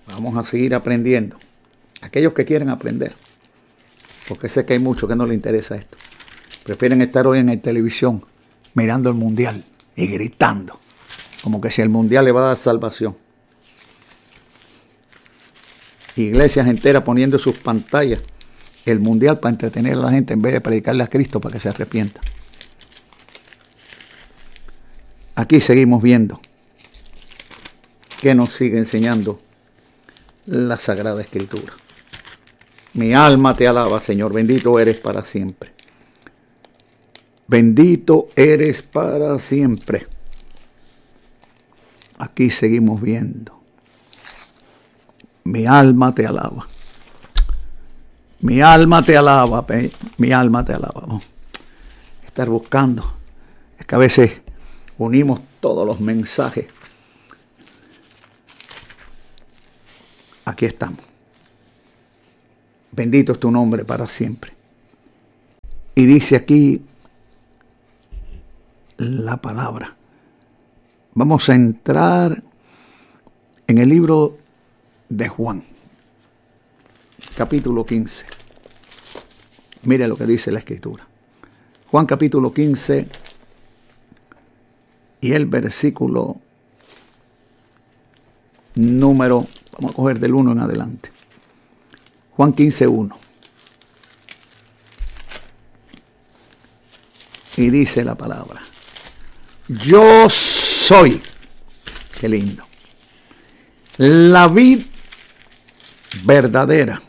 Vamos a seguir aprendiendo. Aquellos que quieren aprender, porque sé que hay muchos que no les interesa esto, prefieren estar hoy en la televisión mirando el mundial y gritando, como que si el mundial le va a dar salvación. Iglesias enteras poniendo sus pantallas el mundial para entretener a la gente en vez de predicarle a Cristo para que se arrepienta. Aquí seguimos viendo que nos sigue enseñando la Sagrada Escritura. Mi alma te alaba, Señor, bendito eres para siempre. Bendito eres para siempre. Aquí seguimos viendo. Mi alma te alaba. Mi alma te alaba, mi alma te alaba. Vamos a estar buscando. Es que a veces unimos todos los mensajes. Aquí estamos. Bendito es tu nombre para siempre. Y dice aquí la palabra. Vamos a entrar en el libro de Juan, capítulo 15. Mire lo que dice la Escritura. Juan capítulo 15 y el versículo número, vamos a coger del 1 en adelante. Juan 15, 1. Y dice la palabra: yo soy, qué lindo, la vid verdadera.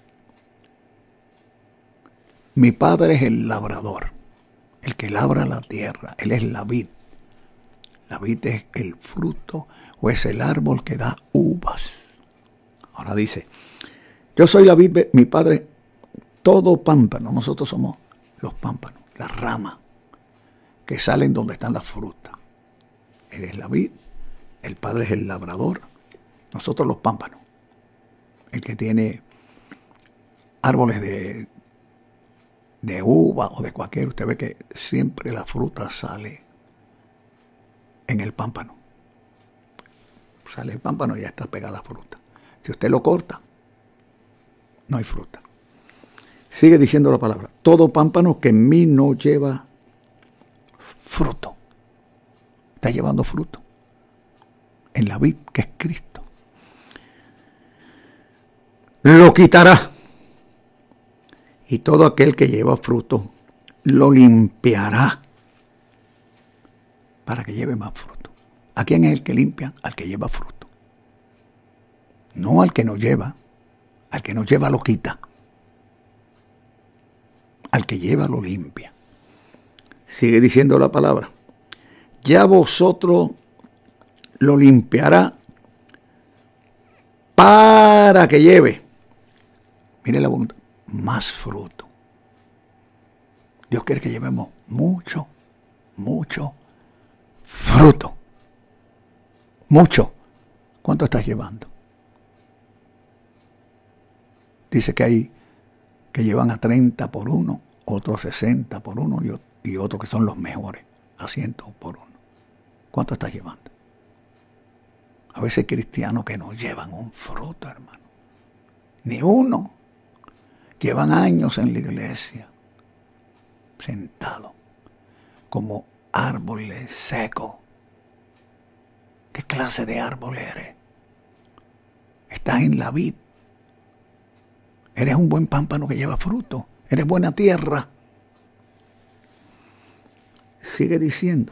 Mi Padre es el labrador, el que labra la tierra. Él es la vid. La vid es el fruto o es el árbol que da uvas. Ahora dice: yo soy la vid, mi Padre, todo pámpano. Nosotros somos los pámpanos, las ramas que salen donde están las frutas. Él es la vid, el Padre es el labrador, nosotros los pámpanos. El que tiene árboles de uva o de cualquier, usted ve que siempre la fruta sale en el pámpano. Sale el pámpano y ya está pegada la fruta. Si usted lo corta, no hay fruta. Sigue diciendo la palabra: todo pámpano que en mí no lleva fruto. Está llevando fruto en la vid que es Cristo. Lo quitará. Y todo aquel que lleva fruto lo limpiará para que lleve más fruto. ¿A quién es el que limpia? Al que lleva fruto. No al que no lleva. Al que no lleva lo quita. Al que lleva lo limpia. Sigue diciendo la palabra: ya vosotros lo limpiará para que lleve, mire la voluntad, más fruto. Dios quiere que llevemos mucho fruto. Mucho. ¿Cuánto estás llevando? Dice que hay que llevan a 30 por uno, otros 60 por uno y otros que son los mejores, a 100 por uno. ¿Cuánto estás llevando? A veces hay cristianos que no llevan un fruto, hermano. Ni uno. Llevan años en la iglesia, sentados, como árboles secos. ¿Qué clase de árbol eres? Estás en la vid. Eres un buen pámpano que lleva fruto. Eres buena tierra. Sigue diciendo: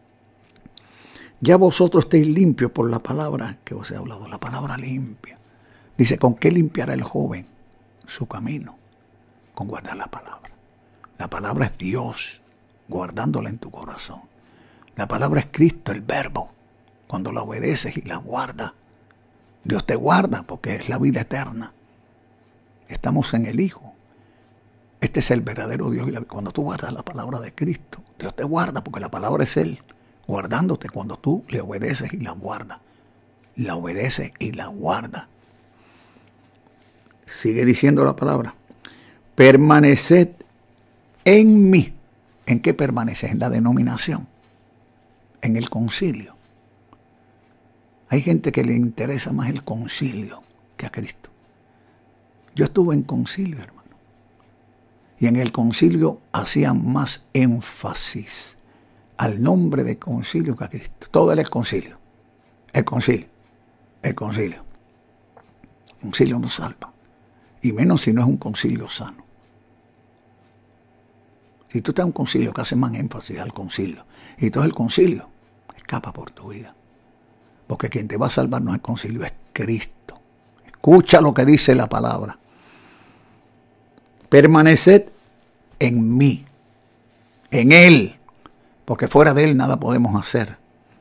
ya vosotros estéis limpios por la palabra que os he hablado. La palabra limpia. Dice: ¿con qué limpiará el joven su camino? Con guardar la palabra. La palabra es Dios, guardándola en tu corazón. La palabra es Cristo, el verbo. Cuando la obedeces y la guardas, Dios te guarda porque es la vida eterna. Estamos en el Hijo. Este es el verdadero Dios. Cuando tú guardas la palabra de Cristo, Dios te guarda porque la palabra es Él, guardándote cuando tú le obedeces y la guardas. La obedeces y la guardas. Sigue diciendo la palabra: permaneced en mí. ¿En qué permaneces? En la denominación, en el concilio. Hay gente que le interesa más el concilio que a Cristo. Yo estuve en concilio, hermano. Y en el concilio hacían más énfasis al nombre de concilio que a Cristo. Todo era el concilio. El concilio. El concilio. El concilio no salva. Y menos si no es un concilio sano. Si tú estás en un concilio que hace más énfasis al concilio, y todo el concilio, escapa por tu vida. Porque quien te va a salvar no es el concilio, es Cristo. Escucha lo que dice la palabra. Permaneced en mí, en Él, porque fuera de Él nada podemos hacer.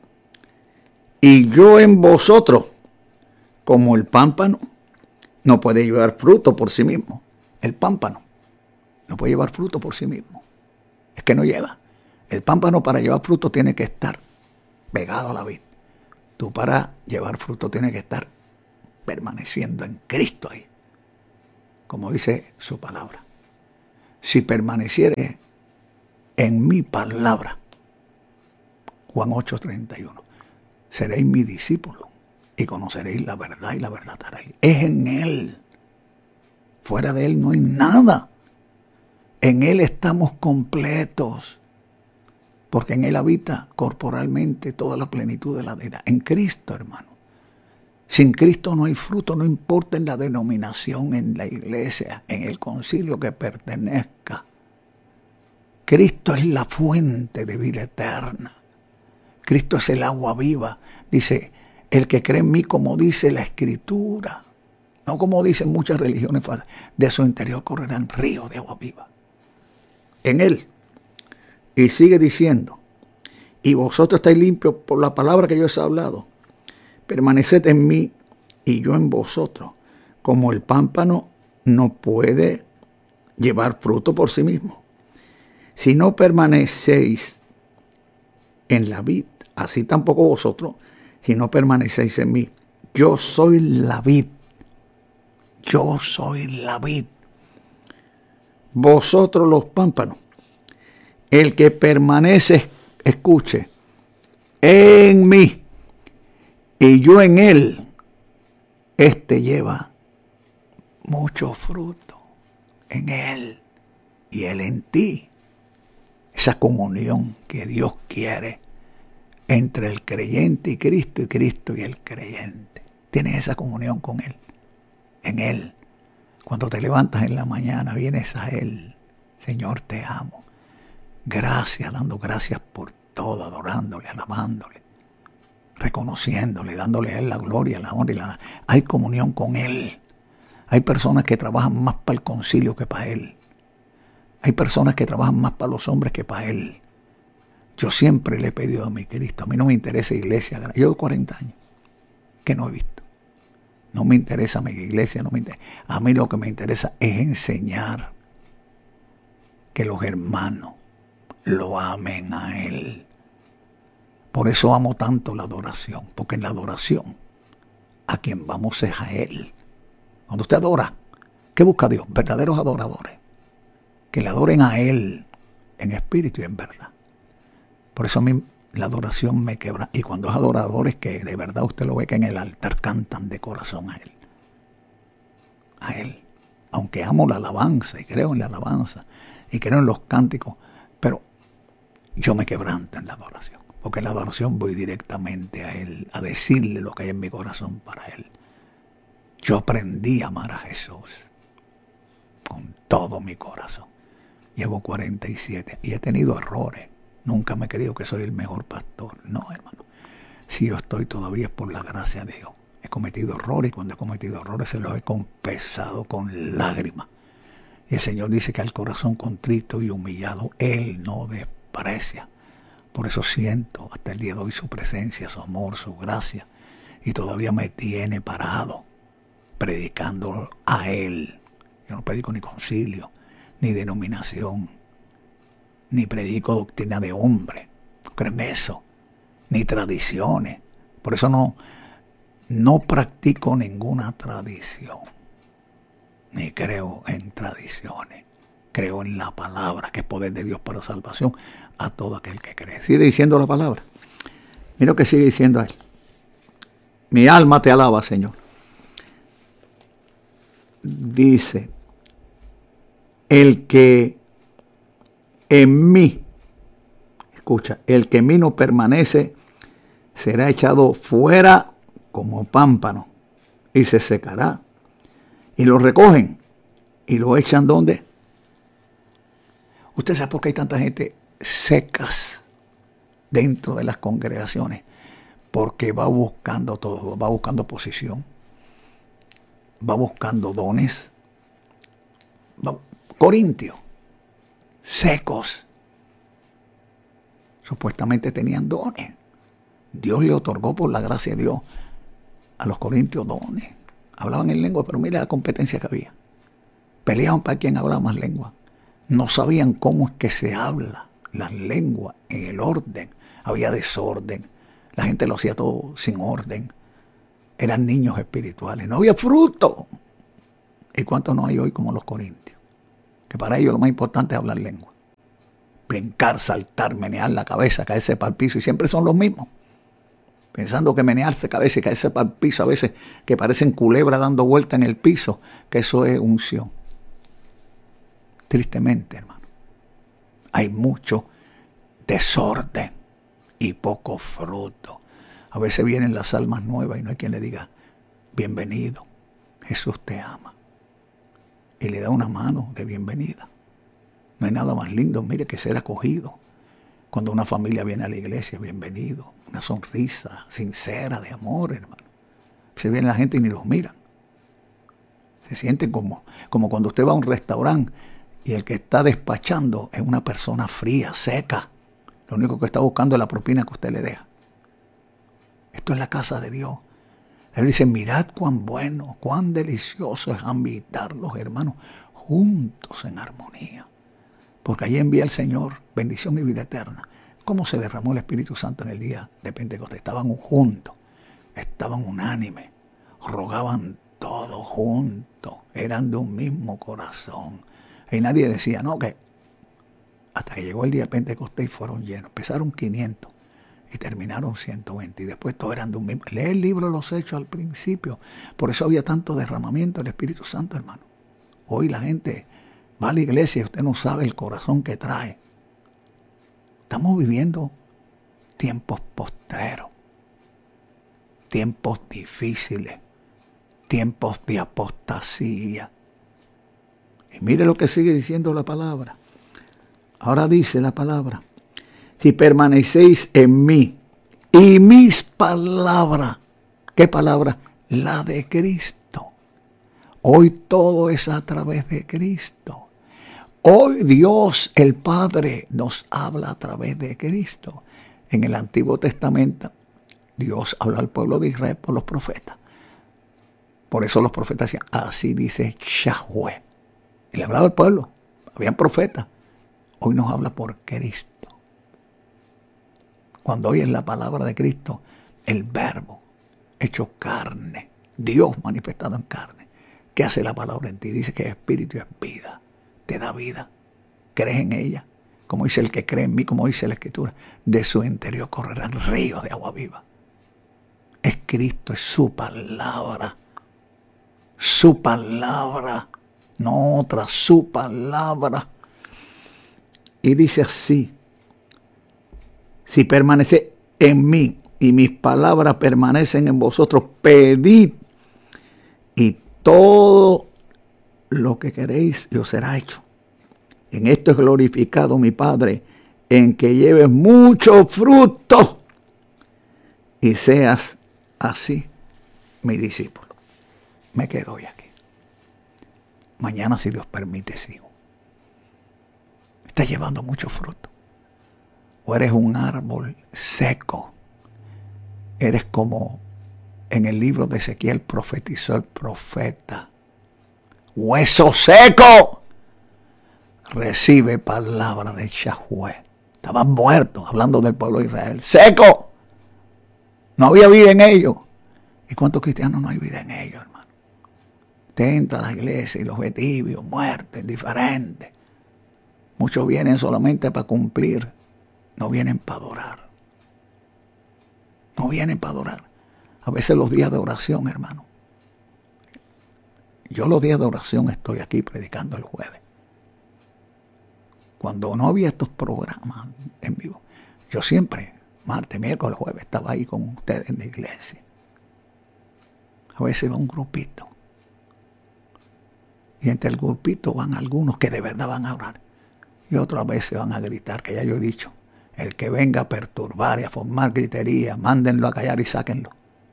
Y yo en vosotros, como el pámpano no puede llevar fruto por sí mismo. El pámpano no puede llevar fruto por sí mismo. Es que no lleva. El pámpano para llevar fruto tiene que estar pegado a la vid. Tú para llevar fruto tienes que estar permaneciendo en Cristo ahí. Como dice su palabra. Si permaneciere en mi palabra, Juan 8:31, seréis mi discípulo y conoceréis la verdad y la verdad haréis. Es en Él. Fuera de Él no hay nada. En Él estamos completos. Porque en Él habita corporalmente toda la plenitud de la deidad. En Cristo, hermano. Sin Cristo no hay fruto, no importa en la denominación, en la iglesia, en el concilio que pertenezca. Cristo es la fuente de vida eterna. Cristo es el agua viva. Dice, el que cree en mí, como dice la Escritura, no como dicen muchas religiones, de su interior correrán ríos de agua viva. En Él. Y sigue diciendo, y vosotros estáis limpios por la palabra que yo os he hablado. Permaneced en mí y yo en vosotros. Como el pámpano no puede llevar fruto por sí mismo. Si no permanecéis en la vid, así tampoco vosotros, si no permanecéis en mí. Yo soy la vid. Yo soy la vid. Vosotros los pámpanos. El que permanece, escuche, en mí y yo en él, este lleva mucho fruto en él y él en ti. Esa comunión que Dios quiere entre el creyente y Cristo y el creyente. Tienes esa comunión con Él, en Él. Cuando te levantas en la mañana, vienes a Él. Señor, te amo. Gracias, dando gracias por todo, adorándole, alabándole, reconociéndole, dándole a Él la gloria, la honra y la... Hay comunión con Él. Hay personas que trabajan más para el concilio que para Él. Hay personas que trabajan más para los hombres que para Él. Yo siempre le he pedido a mi Cristo. A mí no me interesa iglesia. Yo llevo 40 años que no he visto. No me interesa mi iglesia. No me interesa. A mí lo que me interesa es enseñar que los hermanos lo amen a Él. Por eso amo tanto la adoración. Porque en la adoración a quien vamos es a Él. Cuando usted adora, ¿qué busca Dios? Verdaderos adoradores. Que le adoren a Él en espíritu y en verdad. Por eso a mí la adoración me quebra. Y cuando es adoradores que de verdad usted lo ve que en el altar cantan de corazón a Él. A Él. Aunque amo la alabanza y creo en la alabanza y creo en los cánticos, pero yo me quebranto en la adoración. Porque en la adoración voy directamente a Él, a decirle lo que hay en mi corazón para Él. Yo aprendí a amar a Jesús con todo mi corazón. Llevo 47 y he tenido errores. Nunca me he creído que soy el mejor pastor. No, hermano. Si yo estoy todavía es por la gracia de Dios. He cometido errores y cuando he cometido errores se los he confesado con lágrimas. Y el Señor dice que al corazón contrito y humillado Él no desprecia. Por eso siento hasta el día de hoy su presencia, su amor, su gracia. Y todavía me tiene parado predicando a Él. Yo no predico ni concilio, ni denominación, ni predico doctrina de hombre, créeme eso, ni tradiciones. Por eso no practico ninguna tradición, ni creo en tradiciones. Creo en la palabra, que es poder de Dios para salvación a todo aquel que cree. Sigue diciendo la palabra. Mira lo que sigue diciendo ahí. Mi alma te alaba, Señor. dice, el que en mí, escucha, el que en mí no permanece será echado fuera como pámpano y se secará. Y lo recogen y lo echan ¿dónde? ¿Usted sabe por qué hay tanta gente secas dentro de las congregaciones? Porque va buscando todo, va buscando posición, va buscando dones. Corintios, secos, supuestamente tenían dones. Dios le otorgó por la gracia de Dios a los corintios dones. Hablaban en lengua, pero mira la competencia que había. Peleaban para quien hablaba más lengua. No sabían cómo es que se habla las lenguas en el orden. Había desorden. La gente lo hacía todo sin orden. Eran niños espirituales. No había fruto. ¿Y cuántos no hay hoy como los corintios? Que para ellos lo más importante es hablar lengua. Brincar, saltar, menear la cabeza, caerse para el piso. Y siempre son los mismos. Pensando que menearse cabeza y caerse para el piso, a veces que parecen culebras dando vuelta en el piso, que eso es unción. Tristemente, hermano, hay mucho desorden y poco fruto. A veces vienen las almas nuevas y no hay quien le diga, bienvenido, Jesús te ama. Y le da una mano de bienvenida. No hay nada más lindo, mire, que ser acogido. Cuando una familia viene a la iglesia, bienvenido. Una sonrisa sincera de amor, hermano. Se viene la gente y ni los miran. Se sienten como cuando usted va a un restaurante y el que está despachando es una persona fría, seca. Lo único que está buscando es la propina que usted le deja. Esto es la casa de Dios. Él dice, mirad cuán bueno, cuán delicioso es habitar los hermanos juntos en armonía. Porque allí envía el Señor bendición y vida eterna. ¿Cómo se derramó el Espíritu Santo en el día de Pentecostés? Estaban juntos, estaban unánimes, rogaban todos juntos, eran de un mismo corazón. Y nadie decía, no, que hasta que llegó el día de Pentecostés y fueron llenos. Empezaron 500 y terminaron 120. Y después todos eran de un mismo. Lee el libro de los Hechos al principio. Por eso había tanto derramamiento del Espíritu Santo, hermano. Hoy la gente va a la iglesia y usted no sabe el corazón que trae. Estamos viviendo tiempos postreros, tiempos difíciles, tiempos de apostasía. Y mire lo que sigue diciendo la palabra. Ahora dice la palabra, si permanecéis en mí y mis palabras, ¿qué palabra? La de Cristo. Hoy todo es a través de Cristo. Hoy Dios el Padre nos habla a través de Cristo. En el Antiguo Testamento Dios habla al pueblo de Israel por los profetas. Por eso los profetas decían, así dice Yahweh. Y le hablaba al pueblo. Habían profetas. Hoy nos habla por Cristo. Cuando oyes la palabra de Cristo, el verbo hecho carne, Dios manifestado en carne. ¿Qué hace la palabra en ti? Dice que espíritu es vida. Te da vida. ¿Crees en ella? Como dice el que cree en mí, como dice la Escritura, de su interior correrán ríos de agua viva. Es Cristo, es su palabra. Su palabra, no otra, su palabra. Y dice así, si permanece en mí y mis palabras permanecen en vosotros, pedid y todo lo que queréis y os será hecho. En esto es glorificado mi Padre, en que lleves mucho fruto y seas así mi discípulo. Me quedo hoy aquí. Mañana, si Dios permite, sigo. Estás llevando mucho fruto. O eres un árbol seco. Eres como en el libro de Ezequiel profetizó el profeta. Hueso seco. Recibe palabra de Yahweh. Estaban muertos, hablando del pueblo de Israel. Seco. No había vida en ellos. ¿Y cuántos cristianos no hay vida en ellos, hermano? Te entra a la iglesia y los ve tibios, muertos, indiferentes. Muchos vienen solamente para cumplir. No vienen para adorar. No vienen para adorar. A veces los días de oración, hermano. Yo los días de oración estoy aquí predicando el jueves. Cuando no había estos programas en vivo, yo siempre, martes, miércoles, jueves, estaba ahí con ustedes en la iglesia. A veces va un grupito. Y entre el grupito van algunos que de verdad van a orar. Y otras veces van a gritar, que ya yo he dicho, el que venga a perturbar y a formar gritería, mándenlo a callar y sáquenlo.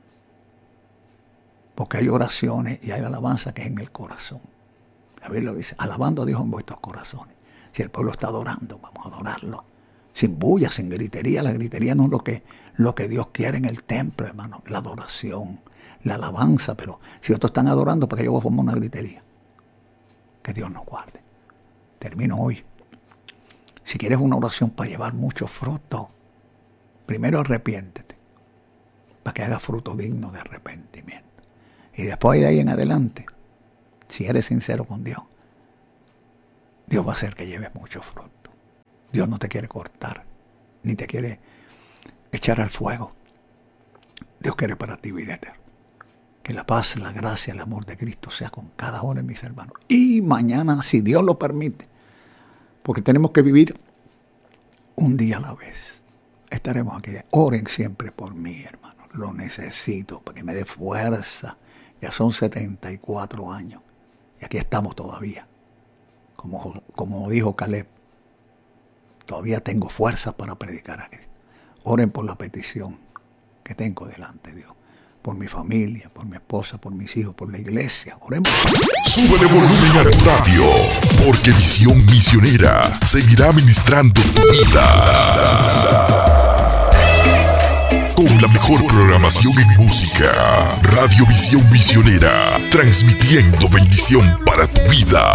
Porque hay oraciones y hay alabanza que es en el corazón. La Biblia dice, alabando a Dios en vuestros corazones. Si el pueblo está adorando, vamos a adorarlo. Sin bulla, sin gritería. La gritería no es lo que Dios quiere en el templo, hermano. La adoración, la alabanza. Pero si otros están adorando, ¿para qué yo voy a formar una gritería? Que Dios nos guarde. Termino hoy. Si quieres una oración para llevar mucho fruto, primero arrepiéntete, para que haga fruto digno de arrepentimiento. Y después de ahí en adelante, si eres sincero con Dios, Dios va a hacer que lleves mucho fruto. Dios no te quiere cortar, ni te quiere echar al fuego. Dios quiere para ti vida eterna. Que la paz, la gracia, el amor de Cristo sea con cada uno de mis hermanos. Y mañana, si Dios lo permite, porque tenemos que vivir un día a la vez, estaremos aquí. Oren siempre por mí, hermano. Lo necesito para que me dé fuerza. Ya son 74 años y aquí estamos todavía. Como dijo Caleb, todavía tengo fuerza para predicar a Cristo. Oren por la petición que tengo delante de Dios. Por mi familia, por mi esposa, por mis hijos, por la iglesia. Oremos. Súbele volumen a tu radio, porque Visión Misionera seguirá ministrando tu vida. Con la mejor programación en música, Radio Visión Misionera, transmitiendo bendición para tu vida.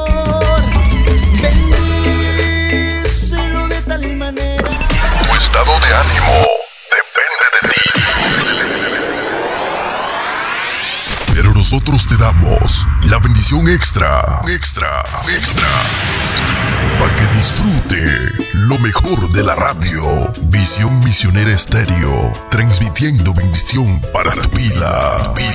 Tu estado de ánimo depende de ti. Pero nosotros te damos la bendición extra, para que disfrute lo mejor de la radio. Visión Misionera Estéreo, transmitiendo bendición para tu vida.